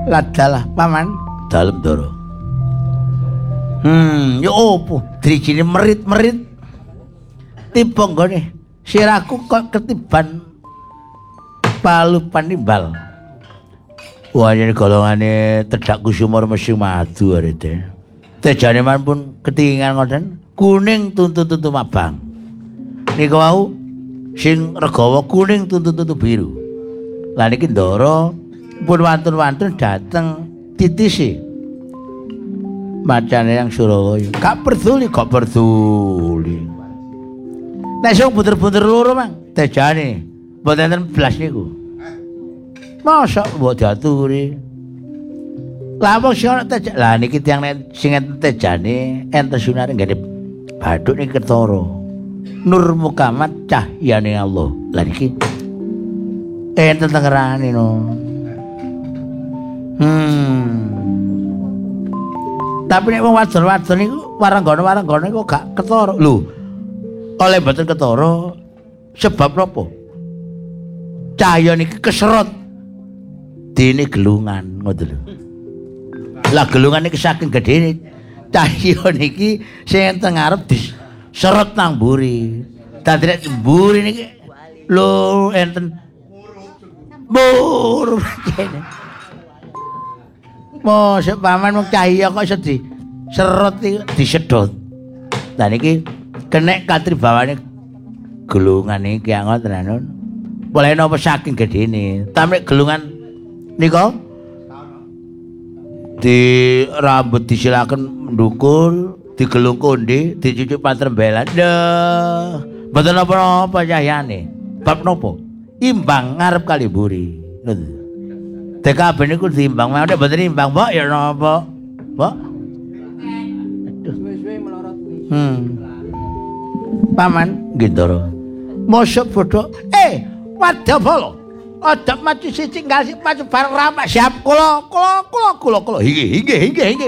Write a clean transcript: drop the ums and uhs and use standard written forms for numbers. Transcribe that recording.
Ladalah paman dalem Ndara. Ya opo drijine merit-merit. Tiba nggone sirahku kok ketiban palu panimbal. Wah ini golongane tedak kusumur mesing madu arete. Tejane man pun ketingan ngoten kuning tuntut-tuntut mabang. Niku wau sing regawa kuning tuntut-tuntut biru. Lah niki Ndara pun wantun-wantun dateng titisi. Macane yang Surabaya. Gak peduli. Nek sing bunder-bunder loro mang tejane mboten enten blas niku. Masa mbok diaturi. Lah wong sing ana tejane. Lah niki tiyang nek sing enten tejane enten sunare nggene bathuk niki ketara. Nur Muhammad cahyane Allah. Lah niki enten tengerane no. Tapi nek wong wadon-wadon niku waranggana-waranggana niku gak ketara. Lho. Oleh mboten ketara sebab napa? Cahya niki keserot dene gelungan ngoten lho. Lah gelungan niki saking gedene cahya niki sing enten ngarep diserot nang mburi. Dadi nek mburi niki lho enten bur kene. Mosok paman mung cahya kok iso diserot iki disedot. Lah niki kenek katribawane gelungan iki ngoten anun. Boleh napa saking gedene. Tapi gelungan nika di rambut disilaken ndukur, digelung konde, dicucuk patrembelan. Lho, mboten napa-napa cahyane. Bab napa? Imbang ngarep kali mburi. Ngoten. DKB niku diimbang, nek mboten imbang, Mbok ya napa? Mbok. Suwe-suwe melorot kuwi. Paman nggih Ndara. Mosok bodho. Wadapala. Aja maju siji nggak sik maju bareng ramak siap kula. Inggih.